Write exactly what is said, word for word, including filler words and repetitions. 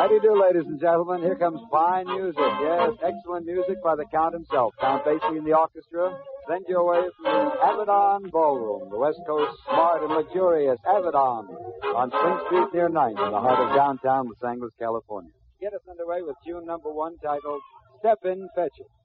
How do you do, ladies and gentlemen? Here comes fine music. Yes, excellent music by the Count himself. Count Basie and the orchestra send you away from the Avedon Ballroom, the West Coast smart and luxurious Avedon on Spring Street near ninth in the heart of downtown Los Angeles, California. Get us underway with tune number one titled Step In, Fetch It.